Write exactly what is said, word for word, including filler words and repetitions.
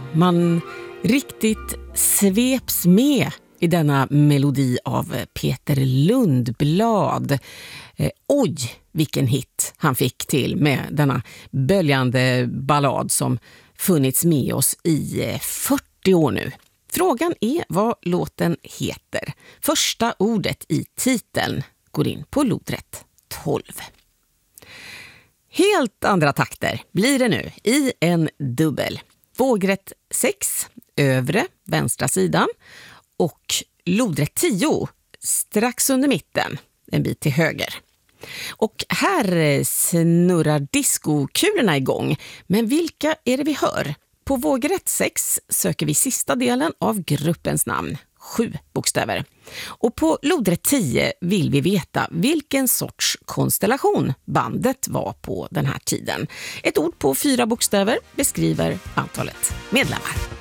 Man riktigt sveps med i denna melodi av Peter Lundblad. Eh, oj, vilken hit han fick till med denna böljande ballad som funnits med oss i fyrtio år nu. Frågan är vad låten heter. Första ordet i titeln går in på lodrätt tolv. Helt andra takter blir det nu i en dubbel. Vågrätt sex, övre vänstra sidan, och lodrätt tio strax under mitten, en bit till höger. Och här snurrar diskokulorna igång. Men vilka är det vi hör? På vågrätt sex söker vi sista delen av gruppens namn, sju bokstäver. Och på lodrätt tio vill vi veta vilken sorts konstellation bandet var på den här tiden. Ett ord på fyra bokstäver beskriver antalet medlemmar.